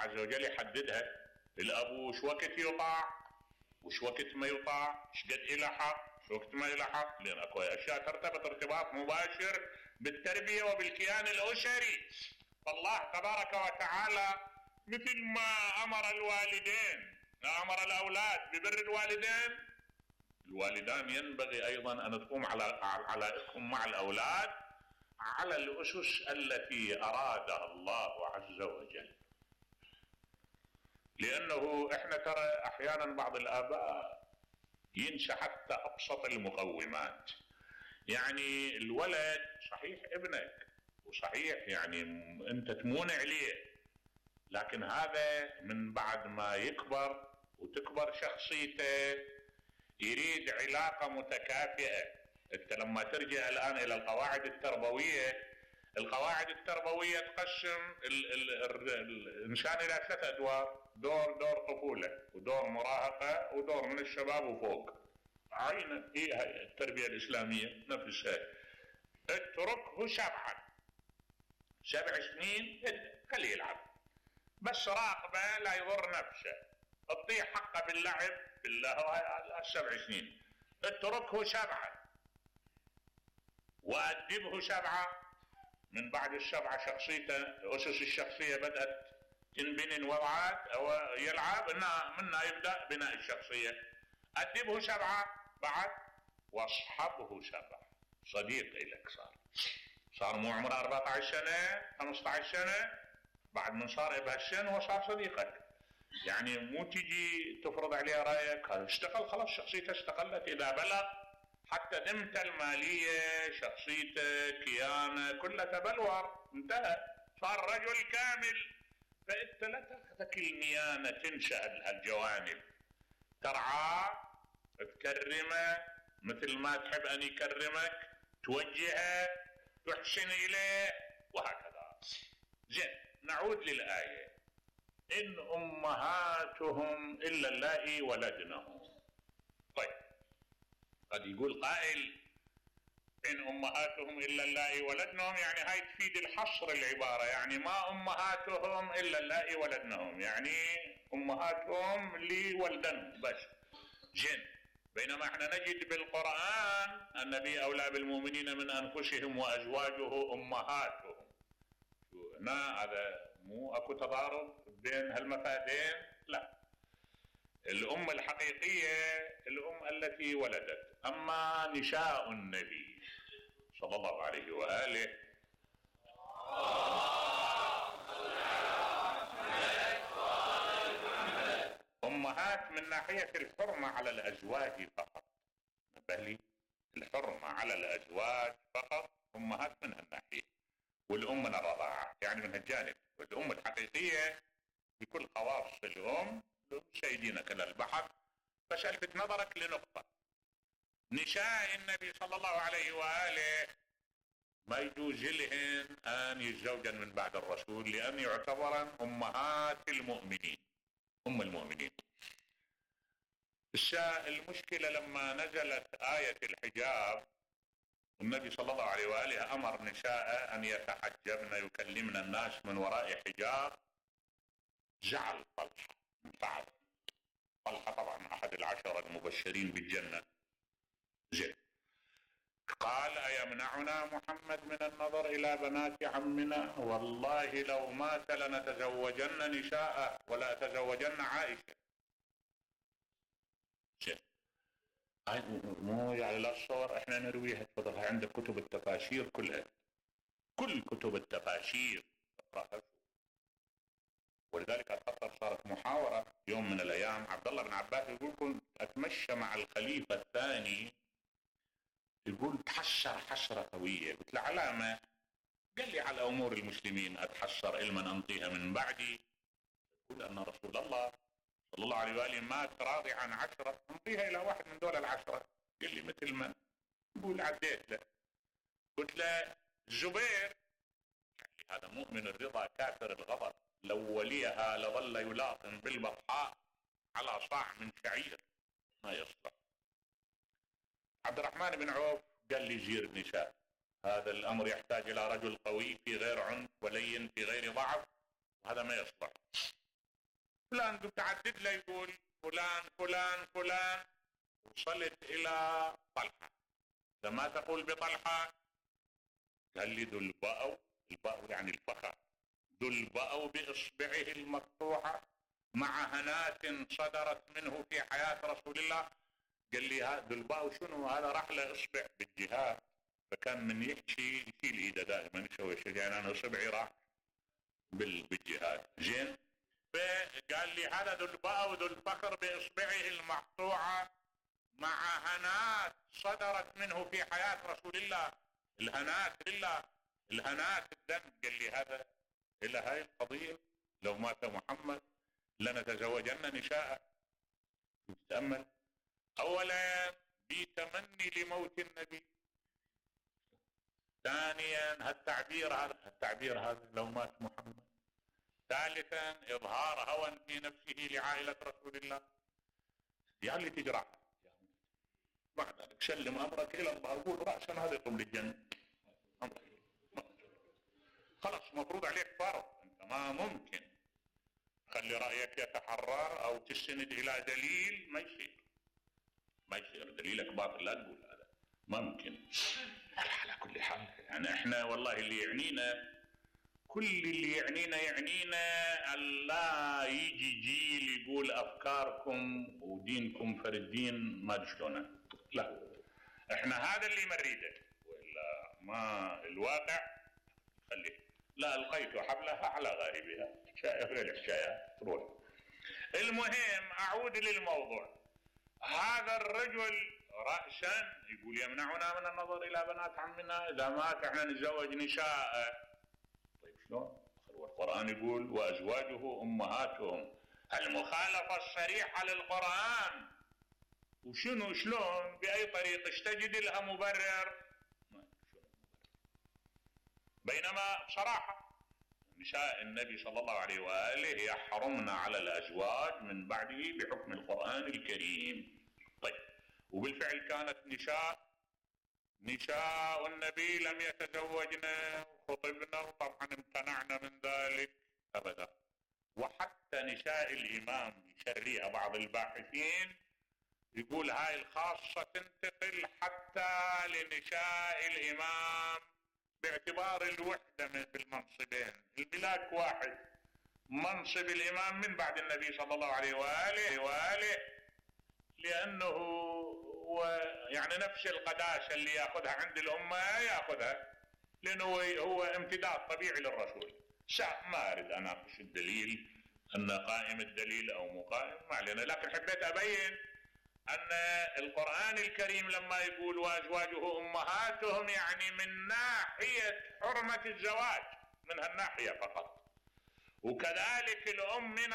عز وجل يحددها. الأب وش وقت يطاع وش وقت ما يطاع، ايش قد إله حق ايش وقت ما إله حق، لأن أكو أشياء ترتبط ارتباط مباشر بالتربية وبالكيان الأسري. فالله تبارك وتعالى مثل ما أمر الوالدين أمر الأولاد ببر الوالدين، الوالدان ينبغي أيضا أن تقوم على علائقهم مع الأولاد على الأسس التي أرادها الله عز وجل. لأنه إحنا ترى أحيانا بعض الآباء ينسى حتى أبسط المقومات. يعني الولد صحيح ابنك وصحيح يعني أنت تمون عليه، لكن هذا من بعد ما يكبر وتكبر شخصيته يريد علاقة متكافئة. انت لما ترجع الآن إلى القواعد التربوية، القواعد التربوية تقسم الإنسان إلى 3 أدوار: دور طفولة، ودور مراهقة، ودور من الشباب وفوق. عينه هي التربية الإسلامية نفسها. اتركه 7 سنين خليه يلعب، بس راقبه لا يضر نفسه، اعطيه حقه باللعب بالله 7 سنين. اتركه 7 وأدبه 7. من بعد 7 شخصيته أسس الشخصية بدأت تنبني وضعات أو يلعب منها يبدأ بناء الشخصية. أدبه 7 بعد، واصحبه 7. صديق لك صار مو عمره 14 سنة 15 سنة، بعد من صار بهالسن وصار صديقك. يعني مو تجي تفرض عليه رأيك هذا اشتغل خلاص شخصيته استقلت. إذا بلغ حتى دمته المالية شخصيته كيانه كلها تبلور انتهى، صار رجل كامل. فأنت لا تاخذك الميانة تنشأ هالجوانب، ترعاه تكرمه مثل ما تحب أن يكرمك، توجهه تحسن إليه وهكذا. زين، نعود للآية: إن أمهاتهم إلا اللائي ولدنهم. طيب، قد يقول قائل إن أمهاتهم إلا اللائي ولدنهم، يعني هاي تفيد الحصر العبارة، يعني ما أمهاتهم إلا اللائي ولدنهم، يعني أمهاتهم اللي ولدنهم بس. جن، بينما احنا نجد بالقرآن النبي أولى بالمؤمنين من أنفسهم وأزواجه أمهاتهم. هذا مو أكو تضارب بين هالمفادين، لا. الأم الحقيقية الأم التي ولدت. أما نساء النبي صلى الله عليه وآله أمهات من ناحية الحرمة على الأزواج فقط، بل الحرمة على الأزواج فقط أمهات من هالناحية، والأم من الرضاعة يعني من هالجانب. والأم الحقيقية بكل خواص الأم سيدينك للبحر. بس ألفت نظرك لنقطة: نساء النبي صلى الله عليه وآله ما يجوز لهن أن يتزوجن من بعد الرسول، لأن يعتبرن أمهات المؤمنين، أم المؤمنين. المشكلة لما نزلت آية الحجاب، النبي صلى الله عليه وآله أمر نساء أن يتحجبن يكلمن الناس من وراء حجاب. زعل طلحة، طلحة طبعا أحد ال10 المبشرين بالجنة. زين، قال: أيمنعنا محمد من النظر إلى بنات عمنا؟ والله لو مات لنتزوجن نساءه ولا تزوجن عائشة. زين، هاي مو يعني لا الصور احنا نرويها، تفضلها عندك كتب التفاسير كلها، كل كتب التفاسير اقراها. ولذلك أتذكر صارت محاورة يوم من الأيام، عبد الله بن عباس يقول كنت أتمشى مع الخليفة الثاني، يقول تحسر حسرة قوية. قلت له: علامة؟ قال لي: على أمور المسلمين أتحسر علما أنطيها من بعدي. يقول أن رسول الله صلى الله عليه وآله مات راضي عن 10 أنطيها إلى واحد من دول ال10. قال لي: مثل من؟ يقول: عديت له. قلت له: الزبير. هذا مؤمن الرضا كافر الغضب، لو وليها لظل يلاطم بالبطحاء على صاع من شعير ما يصلح. عبد الرحمن بن عوف قال لي: زير النساء، هذا الأمر يحتاج إلى رجل قوي في غير عنف ولين في غير ضعف، وهذا ما يصلح. كان تعدد له يقول فلان فلان فلان. وصلت إلى طلحة. لما تقول بطلحة قال لي ذو البأو، البأو يعني الفخر، ذو البأو بإصبعه المقطوعة مع هنات صدرت منه في حياة رسول الله. قال لي ذو البأو شنو هذا؟ راح له إصبع بالجهاد، فكان من يحكي يشيل ايده دائما يسوي شيء، يعني انا اصبعي راح بالجهاد. زين، فقال لي هذا ذو البأو ذو الفخر باصبعه المقطوعه مع هنات صدرت منه في حياه رسول الله. الهنات لله، الهنات الدم. قال لي هذا الى هاي القضيه لو مات محمد لنتزوجن نساء. تتامل اولا بتمني لموت النبي، ثانيا التعبير هذا لو مات محمد، ثالثا اظهار هوى في نفسه لعائله رسول الله. يعني تجرح بعد ذلك سلم امرك الى الله وقول راسا هذا يطلب للجنه. خلاص مفروض عليك فرض، انت ما ممكن خلي رايك يتحرر او تستند الى دليل. ما يصير دليلك باطل لا تقول هذا، ما ممكن. على كل حال يعني احنا والله اللي يعنينا، كل اللي يعنينا ألا يجي جيل يقول افكاركم ودينكم فرد دين ما تشلونه. لا، احنا هذا اللي نريده، ولا ما الواقع خليه. لا القيت حبلها على غاربها، حكايه غير الحكايه تروح. المهم اعود للموضوع. هذا الرجل رأسا يقول يمنعنا من النظر الى بنات عمنا، اذا مات احنا نتزوج نساء. طيب شلون؟ القرآن يقول وازواجه امهاتهم، المخالفة الصريحة للقرآن. وشنو شلون باي طريقة تجد لها مبرر؟ بينما بصراحة نساء النبي صلى الله عليه وآله يحرمن على الأزواج من بعده بحكم القرآن الكريم. طيب، وبالفعل كانت نساء النبي لم يتزوجن وخطبن، وطبعا امتنعنا من ذلك أبدا. وحتى نساء الإمام يشريها بعض الباحثين يقول هاي الخاصة تنتقل حتى لنساء الإمام باعتبار الوحدة بالمنصبين. الملاك واحد، منصب الإمام من بعد النبي صلى الله عليه وآله لأنه يعني نفس القداسة اللي يأخذها عند الأمة يأخذها، لأنه هو امتداد طبيعي للرسول. ما أريد أناقش الدليل أن قائم الدليل أو مقائم، ما علينا، لكن حبيت أبين أن القرآن الكريم لما يقول وأزواجه أمهاتهم يعني من ناحية حرمة الزواج، من هالناحية فقط. وكذلك الأم من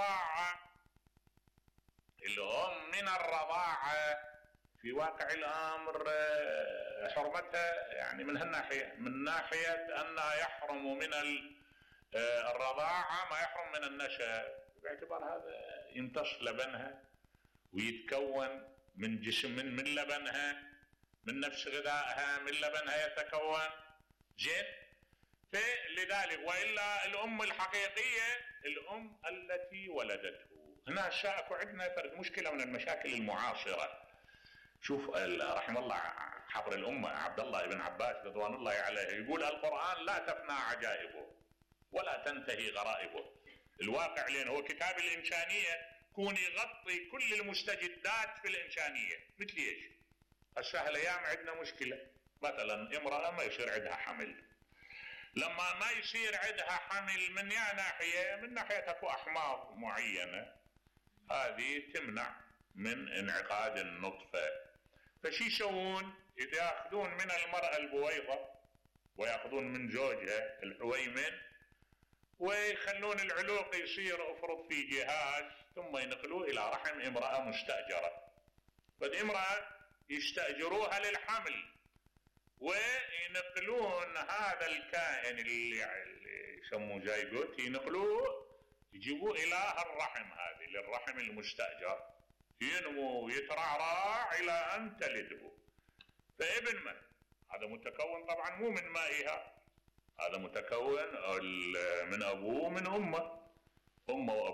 الرضاعة في واقع الأمر حرمتها يعني من هالناحية، من ناحية أنها يحرم من الرضاعة ما يحرم من النشأ، باعتبار هذا يمتص لبنها ويتكون من جسم من لبنها، من نفس غذائها من لبنها يتكون. زين، فلذلك وإلا الأم الحقيقية الأم التي ولدته. هنا شاكو عندنا فرد مشكلة من المشاكل المعاصرة. شوف رحم الله حبر الأمة عبد الله بن عباس رضوان الله عليه يقول القرآن لا تفنى عجائبه ولا تنتهي غرائبه. الواقع لأنه هو كتاب الإنسانية، كون يغطي كل المستجدات في الإنسانية. مثل ايش؟ هسه الأيام عندنا مشكلة، مثلا امرأة ما يصير عندها حمل. لما ما يصير عندها حمل من ناحية، من ناحية اكو أحماض معينة هذه تمنع من انعقاد النطفة. فشي يسوون؟ إذا يأخذون من المرأة البويضة ويأخذون من زوجها الحويمن ويخلون العلوق يصير افرض في جهاز، ثم ينقلوه الى رحم امرأة مستأجرة. فالامرأة يستأجروها للحمل وينقلون هذا الكائن اللي يسموه زيجوت، ينقلوه يجيبوه الى الرحم هذه، للرحم المستأجر، ينمو ويترعرع الى ان تلده. فابن من؟ هذا متكون طبعا مو من مائها، هذا متكون من أبوه ومن أمه وأبوه.